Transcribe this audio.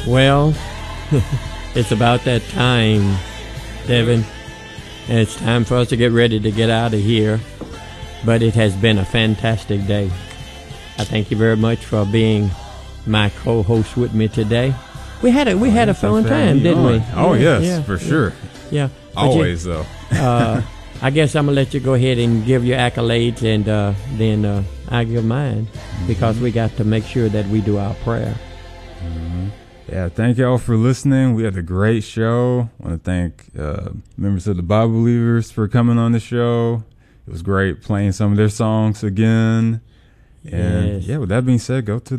Well, it's about that time, Devin. And it's time for us to get ready to get out of here. But it has been a fantastic day. I thank you very much for being my co-host with me today. We had a fun time, didn't we? Oh, yes, for sure. Yeah. Always, though. I guess I'm going to let you go ahead and give your accolades, and then I give mine, because we got to make sure that we do our prayer. Mm-hmm. Yeah, thank y'all for listening. We had a great show. I want to thank members of the Bible Believers for coming on the show. It was great playing some of their songs again. And yes. yeah, with that being said, go to